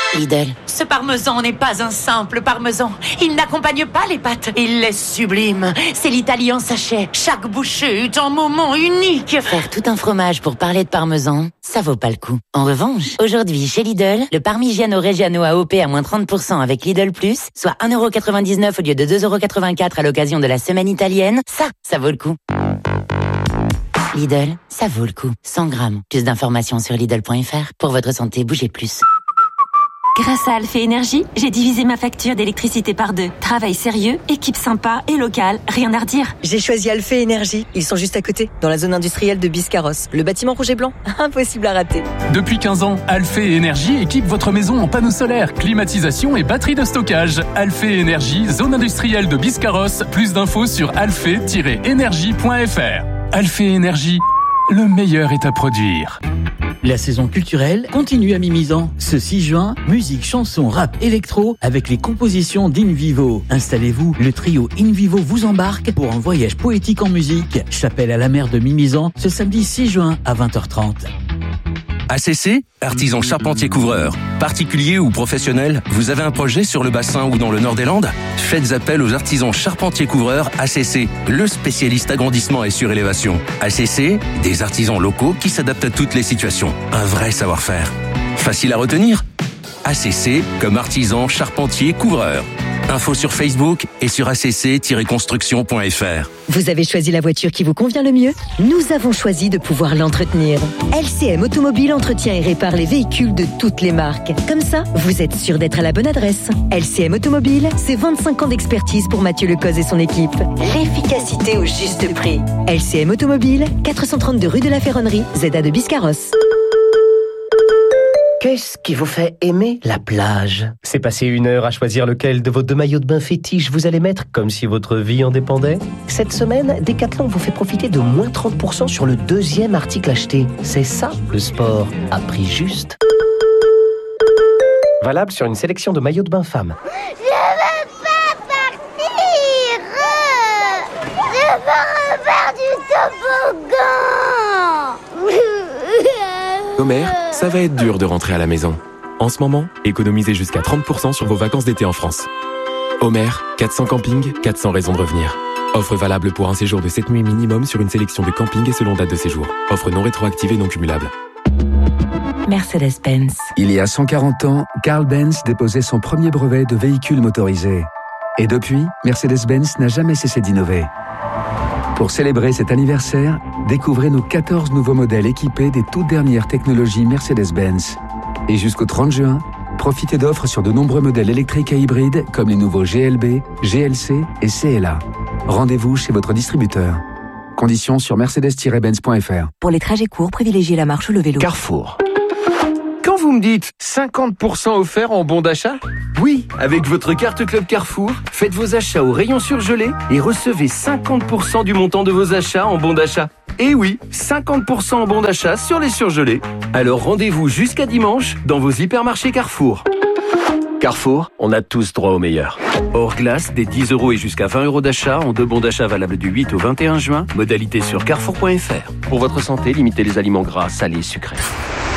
Lidl. Ce parmesan n'est pas un simple parmesan. Il n'accompagne pas les pâtes. Il est sublime. C'est l'Italie en sachet. Chaque bouchée est un moment unique. Faire tout un fromage pour parler de parmesan, ça vaut pas le coup. En revanche, aujourd'hui, chez Lidl, le Parmigiano Reggiano AOP à moins 30% avec Lidl Plus, soit 1,99€ au lieu de 2,84€ à l'occasion de la semaine italienne, ça vaut le coup. Lidl, ça vaut le coup. 100 grammes. Plus d'informations sur Lidl.fr. Pour votre santé, bougez plus. Grâce à Alphée Énergie, j'ai divisé ma facture d'électricité par 2. Travail sérieux, équipe sympa et locale, rien à redire. J'ai choisi Alphée Énergie. Ils sont juste à côté, dans la zone industrielle de Biscarrosse. Le bâtiment rouge et blanc, impossible à rater. Depuis 15 ans, Alphée Énergie équipe votre maison en panneaux solaires, climatisation et batterie de stockage. Alphée Énergie, zone industrielle de Biscarrosse. Plus d'infos sur alphée-énergie.fr. Alphée Énergie, le meilleur est à produire. La saison culturelle continue à Mimizan. Ce 6 juin, musique, chanson, rap, électro avec les compositions d'In Vivo. Installez-vous, le trio In Vivo vous embarque pour un voyage poétique en musique. Chapelle à la mer de Mimizan, ce samedi 6 juin à 20h30. ACC, artisan charpentier couvreur. Particulier ou professionnel, vous avez un projet sur le bassin ou dans le nord des Landes ? Faites appel aux artisans charpentiers couvreurs ACC, le spécialiste agrandissement et surélévation. ACC, des artisans locaux qui s'adaptent à toutes les situations. Un vrai savoir-faire. Facile à retenir ? ACC comme artisan charpentier couvreur. Info sur Facebook et sur acc-construction.fr. Vous avez choisi la voiture qui vous convient le mieux ? Nous avons choisi de pouvoir l'entretenir. LCM Automobile entretient et répare les véhicules de toutes les marques. Comme ça, vous êtes sûr d'être à la bonne adresse. LCM Automobile, c'est 25 ans d'expertise pour Mathieu Lecoz et son équipe. L'efficacité au juste prix. LCM Automobile, 432 rue de la Ferronnerie, ZA de Biscarrosse. Qu'est-ce qui vous fait aimer la plage ? C'est passer 1 heure à choisir lequel de vos 2 maillots de bain fétiches vous allez mettre, comme si votre vie en dépendait ? Cette semaine, Decathlon vous fait profiter de moins 30% sur le 2e article acheté. C'est ça, le sport, à prix juste. Valable sur une sélection de maillots de bain femmes. Je veux pas partir. Je veux refaire du toboggan. Homer, ça va être dur de rentrer à la maison. En ce moment, économisez jusqu'à 30% sur vos vacances d'été en France. Homer, 400 campings, 400 raisons de revenir. Offre valable pour un séjour de 7 nuits minimum sur une sélection de campings et selon date de séjour. Offre non rétroactive et non cumulable. Mercedes-Benz. Il y a 140 ans, Carl Benz déposait son premier brevet de véhicule motorisé. Et depuis, Mercedes-Benz n'a jamais cessé d'innover. Pour célébrer cet anniversaire, découvrez nos 14 nouveaux modèles équipés des toutes dernières technologies Mercedes-Benz. Et jusqu'au 30 juin, profitez d'offres sur de nombreux modèles électriques et hybrides comme les nouveaux GLB, GLC et CLA. Rendez-vous chez votre distributeur. Conditions sur mercedes-benz.fr. Pour les trajets courts, privilégiez la marche ou le vélo. Carrefour. Quand vous me dites 50% offert en bon d'achat ? Oui, avec votre carte Club Carrefour, faites vos achats au rayon surgelé et recevez 50% du montant de vos achats en bon d'achat. Et oui, 50% en bon d'achat sur les surgelés. Alors rendez-vous jusqu'à dimanche dans vos hypermarchés Carrefour. Carrefour, on a tous droit au meilleur. Hors glace, des 10 € et jusqu'à 20 € d'achat en 2 bons d'achat valables du 8 au 21 juin. Modalité sur carrefour.fr. Pour votre santé, limitez les aliments gras, salés, sucrés.